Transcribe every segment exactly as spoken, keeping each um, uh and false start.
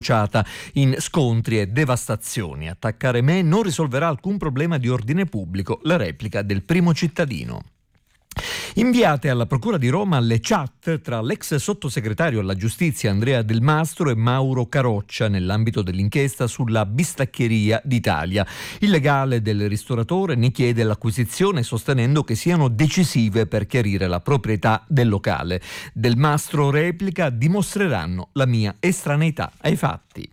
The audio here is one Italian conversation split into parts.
in scontri e devastazioni. Attaccare me non risolverà alcun problema di ordine pubblico, la replica del Primo Cittadino. Inviate alla Procura di Roma le chat tra l'ex sottosegretario alla giustizia Andrea Del Mastro e Mauro Caroccia nell'ambito dell'inchiesta sulla bistaccheria d'Italia. Il legale del ristoratore ne chiede l'acquisizione sostenendo che siano decisive per chiarire la proprietà del locale. Del Mastro replica: dimostreranno la mia estraneità ai fatti.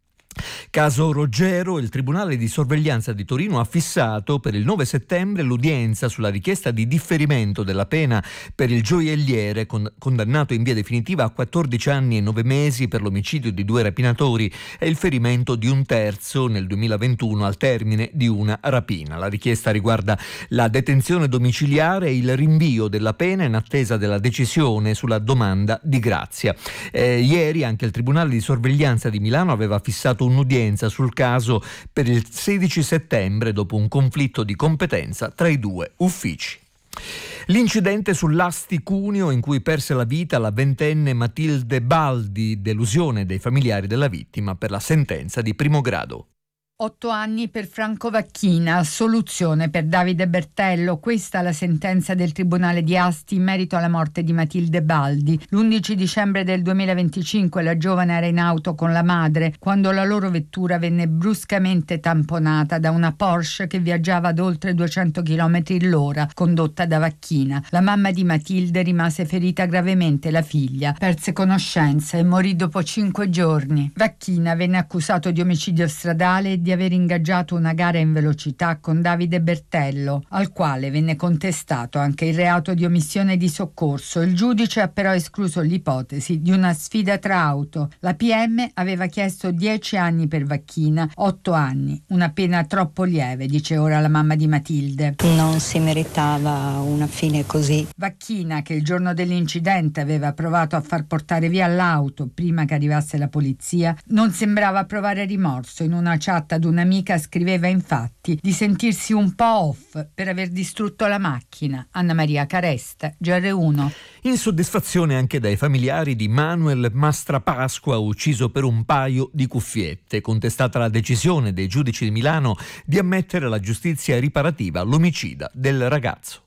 Caso Roggero, il Tribunale di Sorveglianza di Torino ha fissato per il nove settembre l'udienza sulla richiesta di differimento della pena per il gioielliere con- condannato in via definitiva a quattordici anni e nove mesi per l'omicidio di due rapinatori e il ferimento di un terzo nel duemilaventuno al termine di una rapina. La richiesta riguarda la detenzione domiciliare e il rinvio della pena in attesa della decisione sulla domanda di grazia. Eh, ieri anche il Tribunale di Sorveglianza di Milano aveva fissato un'udienza sul caso per il sedici settembre dopo un conflitto di competenza tra i due uffici. L'incidente sull'Asti Cuneo in cui perse la vita la ventenne Matilde Baldi, delusione dei familiari della vittima per la sentenza di primo grado. Otto anni per Franco Vacchina, soluzione per Davide Bertello. Questa è la sentenza del Tribunale di Asti in merito alla morte di Matilde Baldi. L'undici dicembre del duemilaventicinque la giovane era in auto con la madre quando la loro vettura venne bruscamente tamponata da una Porsche che viaggiava ad oltre duecento chilometri l'ora, condotta da Vacchina. La mamma di Matilde rimase ferita gravemente, la figlia perse conoscenza e morì dopo cinque giorni. Vacchina venne accusato di omicidio stradale e di aver ingaggiato una gara in velocità con Davide Bertello, al quale venne contestato anche il reato di omissione di soccorso. Il giudice ha però escluso l'ipotesi di una sfida tra auto. La P M aveva chiesto dieci anni per Vacchina, otto anni, una pena troppo lieve, dice ora la mamma di Matilde. Non si meritava una fine così. Vacchina, che il giorno dell'incidente aveva provato a far portare via l'auto prima che arrivasse la polizia, non sembrava provare rimorso. In una chat ad un'amica scriveva infatti di sentirsi un po' off per aver distrutto la macchina. Anna Maria Caresta, G R uno. Insoddisfazione anche dai familiari di Manuel Mastrapasqua, ucciso per un paio di cuffiette. Contestata la decisione dei giudici di Milano di ammettere alla giustizia riparativa l'omicida del ragazzo.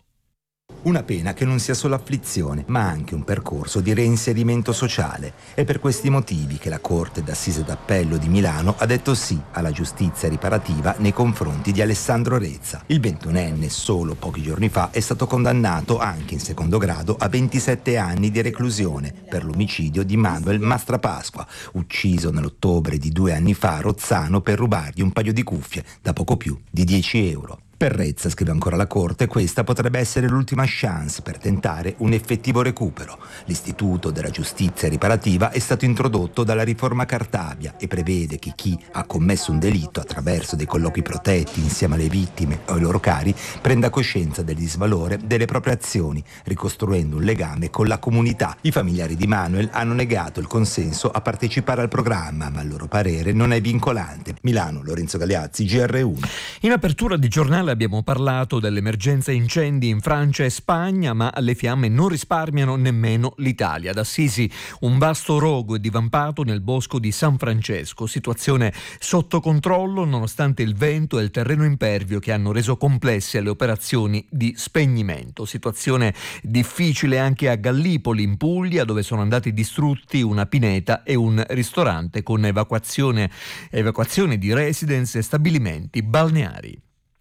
Una pena che non sia solo afflizione, ma anche un percorso di reinserimento sociale. È per questi motivi che la Corte d'Assise d'Appello di Milano ha detto sì alla giustizia riparativa nei confronti di Alessandro Rezza. Il ventunenne, solo pochi giorni fa, è stato condannato anche in secondo grado a ventisette anni di reclusione per l'omicidio di Manuel Mastrapasqua, ucciso nell'ottobre di due anni fa a Rozzano per rubargli un paio di cuffie da poco più di dieci euro. Per Rezza, scrive ancora la Corte, questa potrebbe essere l'ultima chance per tentare un effettivo recupero. L'istituto della giustizia riparativa è stato introdotto dalla riforma Cartabia e prevede che chi ha commesso un delitto attraverso dei colloqui protetti insieme alle vittime o ai loro cari prenda coscienza del disvalore delle proprie azioni, ricostruendo un legame con la comunità. I familiari di Manuel hanno negato il consenso a partecipare al programma, ma il loro parere non è vincolante. Milano, Lorenzo Galeazzi, G R uno. In apertura di giornale abbiamo parlato dell'emergenza incendi in Francia e Spagna, ma le fiamme non risparmiano nemmeno l'Italia. Ad Assisi un vasto rogo è divampato nel bosco di San Francesco, situazione sotto controllo nonostante il vento e il terreno impervio che hanno reso complesse le operazioni di spegnimento. Situazione difficile anche a Gallipoli in Puglia, dove sono andati distrutti una pineta e un ristorante con evacuazione, evacuazione di residence e stabilimenti balneari.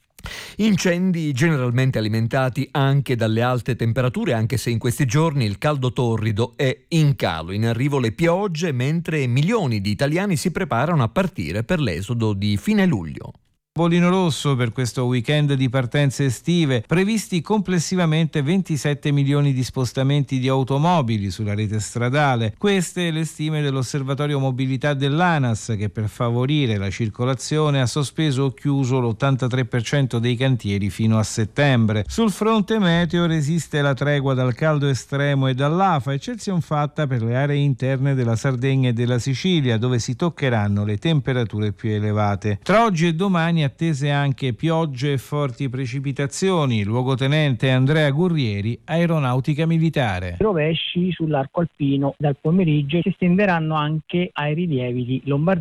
Incendi generalmente alimentati anche dalle alte temperature, anche se in questi giorni il caldo torrido è in calo. In arrivo le piogge, mentre milioni di italiani si preparano a partire per l'esodo di fine luglio. Bollino rosso per questo weekend di partenze estive, previsti complessivamente ventisette milioni di spostamenti di automobili sulla rete stradale. Queste le stime dell'Osservatorio Mobilità dell'ANAS, che per favorire la circolazione ha sospeso o chiuso l'ottantatré per cento dei cantieri fino a settembre. Sul fronte meteo resiste la tregua dal caldo estremo e dall'afa, eccezion fatta per le aree interne della Sardegna e della Sicilia, dove si toccheranno le temperature più elevate. Tra oggi e domani domani attese anche piogge e forti precipitazioni. Luogotenente Andrea Gurrieri, Aeronautica Militare. I rovesci sull'arco alpino dal pomeriggio si estenderanno anche ai rilievi di Lombardia